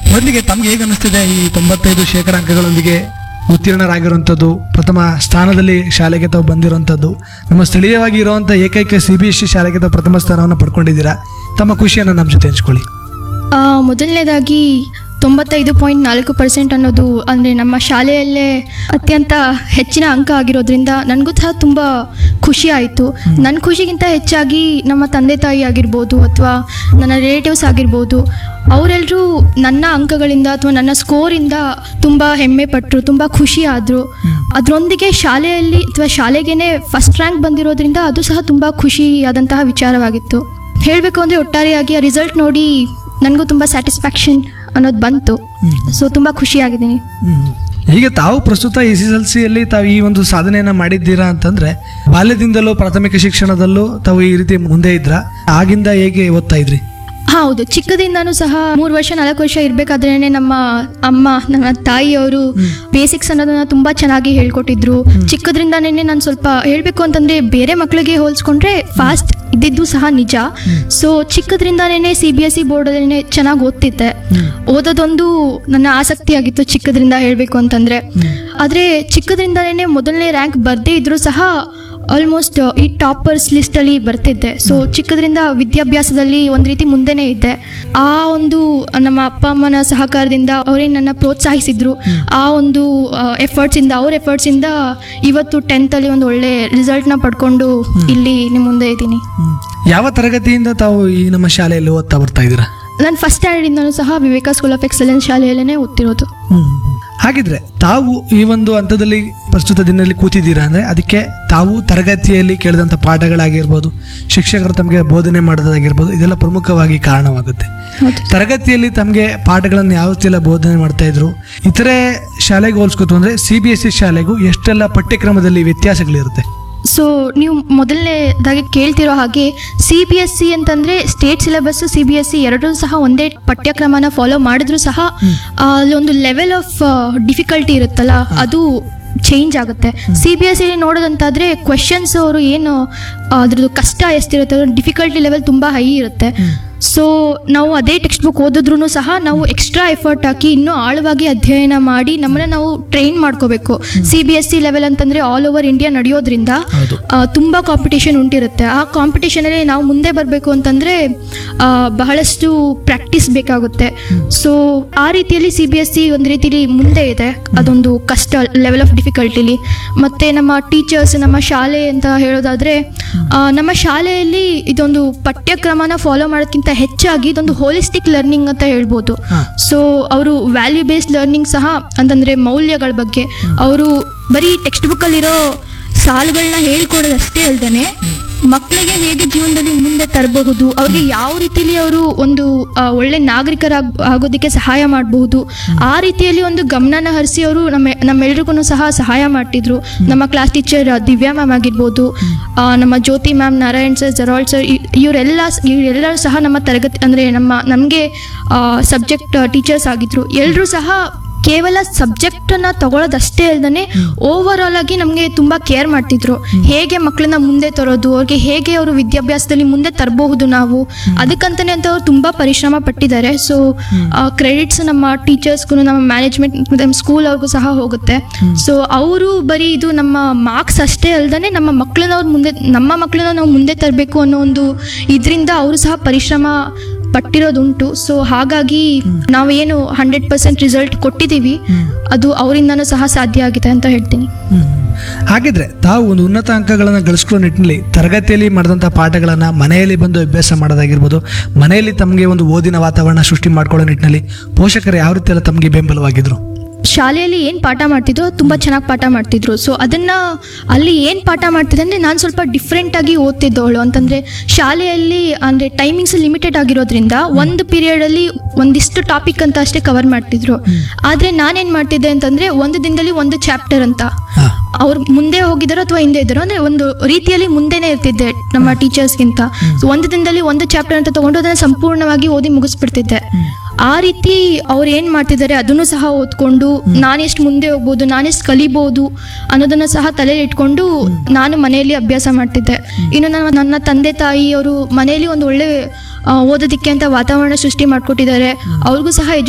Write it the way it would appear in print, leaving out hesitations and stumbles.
ಮೊದಲಿಗೆ ತಮ್ಗೆ ಹೇಗೆ ಅನಿಸ್ತಿದೆ ಈ 95% ಅಂಕಗಳೊಂದಿಗೆ ಉತ್ತೀರ್ಣರಾಗಿರುವಂಥದ್ದು, ಪ್ರಥಮ ಸ್ಥಾನದಲ್ಲಿ ಶಾಲೆಗೆ ತಾವು ಬಂದಿರುವಂಥದ್ದು, ನಮ್ಮ ಸ್ಥಳೀಯವಾಗಿ ಇರುವಂಥ ಏಕೈಕ CBSE ಶಾಲೆಗೆ ತಾವು ಪ್ರಥಮ ಸ್ಥಾನವನ್ನು ಪಡ್ಕೊಂಡಿದ್ದೀರಾ. ತಮ್ಮ ಖುಷಿಯನ್ನು ನಮ್ಮ ಜೊತೆ ಹಂಚ್ಕೊಳ್ಳಿ. ಮೊದಲನೇದಾಗಿ 95.4% ಅನ್ನೋದು ಅಂದರೆ ನಮ್ಮ ಶಾಲೆಯಲ್ಲೇ ಅತ್ಯಂತ ಹೆಚ್ಚಿನ ಅಂಕ ಆಗಿರೋದ್ರಿಂದ ನನಗೂ ಸಹ ತುಂಬ ಖುಷಿ ಆಯಿತು. ನನ್ನ ಖುಷಿಗಿಂತ ಹೆಚ್ಚಾಗಿ ನಮ್ಮ ತಂದೆ ತಾಯಿ ಆಗಿರ್ಬೋದು ಅಥವಾ ನನ್ನ ರಿಲೇಟಿವ್ಸ್ ಆಗಿರ್ಬೋದು, ಅವರೆಲ್ಲರೂ ನನ್ನ ಅಂಕಗಳಿಂದ ಅಥವಾ ನನ್ನ ಸ್ಕೋರಿಂದ ತುಂಬ ಹೆಮ್ಮೆ ಪಟ್ಟರು, ತುಂಬ ಖುಷಿ ಆದರು. ಅದರೊಂದಿಗೆ ಶಾಲೆಯಲ್ಲಿ ಅಥವಾ ಶಾಲೆಗೇ ಫಸ್ಟ್ ರ್ಯಾಂಕ್ ಬಂದಿರೋದ್ರಿಂದ ಅದು ಸಹ ತುಂಬ ಖುಷಿಯಾದಂತಹ ವಿಚಾರವಾಗಿತ್ತು. ಹೇಳಬೇಕು ಅಂದರೆ ಒಟ್ಟಾರೆಯಾಗಿ ಆ ರಿಸಲ್ಟ್ ನೋಡಿ ನನಗೂ ತುಂಬ ಸ್ಯಾಟಿಸ್ಫ್ಯಾಕ್ಷನ್ ಅನ್ನೋದು ಬಂತು. ಸೊ ತುಂಬ ಖುಷಿಯಾಗಿದ್ದೀನಿ. ಈಗ ತಾವು ಪ್ರಸ್ತುತ SSLCಯಲ್ಲಿ ತಾವು ಈ ಒಂದು ಸಾಧನೆಯನ್ನು ಮಾಡಿದ್ದೀರಾ ಅಂತಂದರೆ, ಬಾಲ್ಯದಿಂದಲೂ ಪ್ರಾಥಮಿಕ ಶಿಕ್ಷಣದಲ್ಲೂ ತಾವು ಈ ರೀತಿ ಮುಂದೆ ಇದ್ರಾ? ಆಗಿಂದ ಹೇಗೆ ಓದ್ತಾ ಇದ್ರಿ? ಹೌದು, ಚಿಕ್ಕದಿಂದನೂ ಸಹ 3 ವರ್ಷ 4 ವರ್ಷ ಇರಬೇಕಾದ್ರೇ ನಮ್ಮ ಅಮ್ಮ, ನನ್ನ ತಾಯಿಯವರು ಬೇಸಿಕ್ಸ್ ಅನ್ನೋದನ್ನ ತುಂಬ ಚೆನ್ನಾಗಿ ಹೇಳ್ಕೊಟ್ಟಿದ್ರು. ಚಿಕ್ಕದ್ರಿಂದನೇ ನಾನು ಸ್ವಲ್ಪ ಹೇಳಬೇಕು ಅಂತಂದರೆ ಬೇರೆ ಮಕ್ಕಳಿಗೆ ಹೋಲಿಸ್ಕೊಂಡ್ರೆ ಫಾಸ್ಟ್ ಇದ್ದಿದ್ದು ಸಹ ನಿಜ. ಸೊ ಚಿಕ್ಕದ್ರಿಂದನೇ CBSE ಬೋರ್ಡಲ್ಲೇ ಚೆನ್ನಾಗಿ ಓದ್ತಿದ್ದೆ. ಓದೋದೊಂದು ನನ್ನ ಆಸಕ್ತಿ ಆಗಿತ್ತು ಚಿಕ್ಕದ್ರಿಂದ ಹೇಳಬೇಕು ಅಂತಂದರೆ. ಆದರೆ ಚಿಕ್ಕದ್ರಿಂದನೇ ಮೊದಲನೇ ರ್ಯಾಂಕ್ ಬರದೇ ಇದ್ರೂ ಸಹ ಆಲ್ಮೋಸ್ಟ್ ಈ ಟಾಪರ್ಸ್ ಲಿಸ್ಟಲ್ಲಿ ಬರ್ತಿದ್ದೆ. ಸೊ ಚಿಕ್ಕದ್ರಿಂದ ವಿದ್ಯಾಭ್ಯಾಸದಲ್ಲಿ ಒಂದು ರೀತಿ ಮುಂದೆನೇ ಇದ್ದೆ. ಆ ಒಂದು ನಮ್ಮ ಅಪ್ಪ ಅಮ್ಮನ ಸಹಕಾರದಿಂದ ಅವರೇ ನನ್ನ ಪ್ರೋತ್ಸಾಹಿಸಿದ್ರು. ಆ ಒಂದು ಅವ್ರ ಎಫರ್ಟ್ಸಿಂದ ಇವತ್ತು 10th ಅಲ್ಲಿ ಒಂದು ಒಳ್ಳೆ ರಿಸಲ್ಟ್ನ ಪಡ್ಕೊಂಡು ಇಲ್ಲಿ ನಿಮ್ಮ ಮುಂದೆ ಇದ್ದೀನಿ. ಯಾವ ತರಗತಿಯಿಂದ ತಾವು ಈ ನಮ್ಮ ಶಾಲೆಯಲ್ಲಿ ಓದ್ತಾ ಬರ್ತಾ ಇದ್ದೀರಾ? ನಾನು ಫಸ್ಟ್ ಸ್ಟ್ಯಾಂಡರ್ಡಿಂದನೂ ಸಹ ವಿವೇಕ ಸ್ಕೂಲ್ ಆಫ್ ಎಕ್ಸಲೆನ್ಸ್ ಶಾಲೆಯಲ್ಲೇ ಓದ್ತಿರೋದು. ಹಾಗಿದ್ರೆ ತಾವು ಈ ಒಂದು ಹಂತದಲ್ಲಿ ಪ್ರಸ್ತುತ ದಿನದಲ್ಲಿ ಕೂತಿದ್ದೀರಾ ಅಂದರೆ ಅದಕ್ಕೆ ತಾವು ತರಗತಿಯಲ್ಲಿ ಕೇಳಿದಂಥ ಪಾಠಗಳಾಗಿರ್ಬೋದು, ಶಿಕ್ಷಕರು ತಮಗೆ ಬೋಧನೆ ಮಾಡೋದಾಗಿರ್ಬೋದು, ಇದೆಲ್ಲ ಪ್ರಮುಖವಾಗಿ ಕಾರಣವಾಗುತ್ತೆ. ತರಗತಿಯಲ್ಲಿ ತಮಗೆ ಪಾಠಗಳನ್ನು ಯಾವ ರೀತಿಯೆಲ್ಲ ಬೋಧನೆ ಮಾಡ್ತಾ ಇದ್ರು? ಇತರೆ ಶಾಲೆಗೆ ಹೋಲಿಸ್ಕೊತು ಅಂದರೆ CBSE ಶಾಲೆಗೂ ಎಷ್ಟೆಲ್ಲ ಪಠ್ಯಕ್ರಮದಲ್ಲಿ ವ್ಯತ್ಯಾಸಗಳಿರುತ್ತೆ? ಸೊ ನೀವು ಮೊದಲನೇದಾಗಿ ಕೇಳ್ತಿರೋ ಹಾಗೆ CBSE ಅಂತಂದರೆ ಸ್ಟೇಟ್ ಸಿಲೆಬಸ್ಸು CBSE ಎರಡೂ ಸಹ ಒಂದೇ ಪಠ್ಯಕ್ರಮನ ಫಾಲೋ ಮಾಡಿದ್ರೂ ಸಹ ಅಲ್ಲೊಂದು ಲೆವೆಲ್ ಆಫ್ ಡಿಫಿಕಲ್ಟಿ ಇರುತ್ತಲ್ಲ, ಅದು ಚೇಂಜ್ ಆಗುತ್ತೆ. CBSE ನೋಡೋದಂತಾದರೆ ಕ್ವೆಶನ್ಸ್ ಅವರು ಏನು ಅದ್ರದ್ದು ಕಷ್ಟ ಎಷ್ಟಿರುತ್ತೆ, ಡಿಫಿಕಲ್ಟಿ ಲೆವೆಲ್ ತುಂಬ ಹೈ ಇರುತ್ತೆ. ಸೊ ನಾವು ಅದೇ ಟೆಕ್ಸ್ಟ್ ಬುಕ್ ಓದಿದ್ರೂ ಸಹ ನಾವು ಎಕ್ಸ್ಟ್ರಾ ಎಫರ್ಟ್ ಹಾಕಿ ಇನ್ನೂ ಆಳವಾಗಿ ಅಧ್ಯಯನ ಮಾಡಿ ನಮ್ಮನ್ನ ನಾವು ಟ್ರೈನ್ ಮಾಡ್ಕೋಬೇಕು. CBSE ಲೆವೆಲ್ ಅಂತಂದರೆ ಆಲ್ ಓವರ್ ಇಂಡಿಯಾ ನಡೆಯೋದ್ರಿಂದ ತುಂಬ ಕಾಂಪಿಟೇಷನ್ ಉಂಟಿರುತ್ತೆ. ಆ ಕಾಂಪಿಟೇಷನಲ್ಲಿ ನಾವು ಮುಂದೆ ಬರಬೇಕು ಅಂತಂದರೆ ಬಹಳಷ್ಟು ಪ್ರಾಕ್ಟೀಸ್ ಬೇಕಾಗುತ್ತೆ. ಸೊ ಆ ರೀತಿಯಲ್ಲಿ CBSE ಒಂದು ರೀತಿಲಿ ಮುಂದೆ ಇದೆ, ಅದೊಂದು ಕಷ್ಟ ಲೆವೆಲ್ ಆಫ್ ಡಿಫಿಕಲ್ಟಿಲಿ. ಮತ್ತು ನಮ್ಮ ಟೀಚರ್ಸ್, ನಮ್ಮ ಶಾಲೆ ಅಂತ ಹೇಳೋದಾದರೆ, ನಮ್ಮ ಶಾಲೆಯಲ್ಲಿ ಇದೊಂದು ಪಠ್ಯಕ್ರಮನ ಫಾಲೋ ಮಾಡೋದಕ್ಕಿಂತ ಹೆಚ್ಚಾಗಿ ಇದೊಂದು ಹೋಲಿಸ್ಟಿಕ್ ಲರ್ನಿಂಗ್ ಅಂತ ಹೇಳ್ಬೋದು. ಸೊ ಅವರು ವ್ಯಾಲ್ಯೂ ಬೇಸ್ಡ್ ಲರ್ನಿಂಗ್ ಸಹ ಅಂತಂದರೆ ಮೌಲ್ಯಗಳ ಬಗ್ಗೆ ಅವರು ಬರೀ ಟೆಕ್ಸ್ಟ್ ಬುಕ್ಕಲ್ಲಿರೋ ಸಾಲುಗಳನ್ನ ಹೇಳ್ಕೊಡೋದಷ್ಟೇ ಅಲ್ದೇ ಮಕ್ಕಳಿಗೆ ಹೇಗೆ ಜೀವನದಲ್ಲಿ ಮುಂದೆ ತರಬಹುದು, ಅವ್ರಿಗೆ ಯಾವ ರೀತಿಯಲ್ಲಿ ಅವರು ಒಂದು ಒಳ್ಳೆ ಆಗೋದಕ್ಕೆ ಸಹಾಯ ಮಾಡಬಹುದು, ಆ ರೀತಿಯಲ್ಲಿ ಒಂದು ಗಮನನ ಹರಿಸಿ ಅವರು ನಮ್ಮೆಲ್ರಿಗೂ ಸಹ ಸಹಾಯ ಮಾಡ್ತಿದ್ರು. ನಮ್ಮ ಕ್ಲಾಸ್ ಟೀಚರ್ ದಿವ್ಯಾ ಮ್ಯಾಮ್ ಆಗಿರ್ಬೋದು, ನಮ್ಮ ಜ್ಯೋತಿ ಮ್ಯಾಮ್, ನಾರಾಯಣ್ ಸರ್, ಜರಾಳ್ ಸರ್, ಇವರೆಲ್ಲರೂ ಸಹ ನಮ್ಮ ತರಗತಿ ಅಂದರೆ ನಮಗೆ ಸಬ್ಜೆಕ್ಟ್ ಟೀಚರ್ಸ್ ಆಗಿದ್ರು. ಎಲ್ಲರೂ ಸಹ ಕೇವಲ ಸಬ್ಜೆಕ್ಟನ್ನು ತಗೊಳ್ಳೋದಷ್ಟೇ ಅಲ್ಲದೆ ಓವರ್ ಆಲ್ ಆಗಿ ನಮಗೆ ತುಂಬ ಕೇರ್ ಮಾಡ್ತಿದ್ರು. ಹೇಗೆ ಮಕ್ಕಳನ್ನ ಮುಂದೆ ತರೋದು, ಅವ್ರಿಗೆ ಹೇಗೆ ಅವರು ವಿದ್ಯಾಭ್ಯಾಸದಲ್ಲಿ ಮುಂದೆ ತರಬಹುದು ನಾವು, ಅದಕ್ಕಂತಲೇ ಅಂತ ಅವ್ರು ತುಂಬ ಪರಿಶ್ರಮ ಪಟ್ಟಿದ್ದಾರೆ. ಸೊ ಕ್ರೆಡಿಟ್ಸ್ ನಮ್ಮ ಟೀಚರ್ಸ್ಗೂ, ನಮ್ಮ ಮ್ಯಾನೇಜ್ಮೆಂಟ್, ನಮ್ಮ ಸ್ಕೂಲ್ ಅವ್ರಿಗೂ ಸಹ ಹೋಗುತ್ತೆ. ಸೊ ಅವರು ಬರೀ ಇದು ನಮ್ಮ ಮಾರ್ಕ್ಸ್ ಅಷ್ಟೇ ಅಲ್ಲದೆ ನಮ್ಮ ಮಕ್ಕಳನ್ನ ನಾವು ಮುಂದೆ ತರಬೇಕು ಅನ್ನೋ ಒಂದು ಇದರಿಂದ ಅವರು ಸಹ ಪರಿಶ್ರಮ ಪಟ್ಟಿರೋದುಂಟು. ಸೊ ಹಾಗಾಗಿ ನಾವೇನು 100% ರಿಸಲ್ಟ್ ಕೊಟ್ಟಿದ್ದೀವಿ, ಅದು ಅವರಿಂದನೂ ಸಹ ಸಾಧ್ಯ ಆಗಿದೆ ಅಂತ ಹೇಳ್ತೀನಿ. ಹಾಗಿದ್ರೆ ತಾವು ಒಂದು ಉನ್ನತ ಅಂಕಗಳನ್ನು ಗಳಿಸ್ಕೊಳ್ಳೋ ನಿಟ್ಟಿನಲ್ಲಿ ತರಗತಿಯಲ್ಲಿ ಮಾಡಿದಂಥ ಪಾಠಗಳನ್ನು ಮನೆಯಲ್ಲಿ ಬಂದು ಅಭ್ಯಾಸ ಮಾಡೋದಾಗಿರ್ಬೋದು, ಮನೆಯಲ್ಲಿ ತಮಗೆ ಒಂದು ಓದಿನ ವಾತಾವರಣ ಸೃಷ್ಟಿ ಮಾಡ್ಕೊಳ್ಳೋ ನಿಟ್ಟಿನಲ್ಲಿ ಪೋಷಕರು ಯಾವ ರೀತಿ ಎಲ್ಲ ತಮಗೆ ಬೆಂಬಲವಾಗಿದ್ರು? ಶಾಲೆಯಲ್ಲಿ ಏನು ಪಾಠ ಮಾಡ್ತಿದ್ರು ತುಂಬ ಚೆನ್ನಾಗಿ ಪಾಠ ಮಾಡ್ತಿದ್ರು. ಸೊ ಅದನ್ನು ಅಲ್ಲಿ ಏನು ಪಾಠ ಮಾಡ್ತಿದ್ದೆ ಅಂದರೆ ನಾನು ಸ್ವಲ್ಪ ಡಿಫ್ರೆಂಟಾಗಿ ಓದ್ತಿದ್ದವಳು. ಅಂತಂದರೆ ಶಾಲೆಯಲ್ಲಿ ಅಂದರೆ ಟೈಮಿಂಗ್ಸ್ ಲಿಮಿಟೆಡ್ ಆಗಿರೋದ್ರಿಂದ ಒಂದು ಪೀರಿಯಡಲ್ಲಿ ಒಂದಿಷ್ಟು ಟಾಪಿಕ್ ಅಂತ ಅಷ್ಟೇ ಕವರ್ ಮಾಡ್ತಿದ್ರು. ಆದರೆ ನಾನೇನು ಮಾಡ್ತಿದ್ದೆ ಅಂತಂದರೆ ಒಂದು ದಿನದಲ್ಲಿ ಒಂದು ಚಾಪ್ಟರ್ ಅಂತ, ಅವ್ರು ಮುಂದೆ ಹೋಗಿದ್ದಾರೋ ಅಥವಾ ಹಿಂದೆ ಇದ್ದಾರೋ ಅಂದರೆ ಒಂದು ರೀತಿಯಲ್ಲಿ ಮುಂದೆನೇ ಇರ್ತಿದ್ದೆ ನಮ್ಮ ಟೀಚರ್ಸ್ಗಿಂತ. ಸೊ ಒಂದು ದಿನದಲ್ಲಿ ಒಂದು ಚಾಪ್ಟರ್ ಅಂತ ತೊಗೊಂಡು ಅದನ್ನು ಸಂಪೂರ್ಣವಾಗಿ ಓದಿ ಮುಗಿಸ್ಬಿಡ್ತಿದ್ದೆ. ಆ ರೀತಿ ಅವ್ರು ಏನು ಮಾಡ್ತಿದ್ದಾರೆ ಅದನ್ನು ಸಹ ಓದ್ಕೊಂಡು ನಾನೆಷ್ಟು ಮುಂದೆ ಹೋಗ್ಬೋದು, ನಾನೆಷ್ಟು ಕಲಿಬೋದು ಅನ್ನೋದನ್ನು ಸಹ ತಲೆಯಲ್ಲಿ ಇಟ್ಕೊಂಡು ನಾನು ಮನೆಯಲ್ಲಿ ಅಭ್ಯಾಸ ಮಾಡ್ತಿದ್ದೆ. ಇನ್ನು ನನ್ನ ತಂದೆ ತಾಯಿ ಅವರು ಮನೆಯಲ್ಲಿ ಒಂದು ಒಳ್ಳೆ ಓದೋದಕ್ಕೆ ಅಂತ ವಾತಾವರಣ ಸೃಷ್ಟಿ ಮಾಡಿಕೊಟ್ಟಿದ್ದಾರೆ. ಅವ್ರಿಗೂ ಸಹ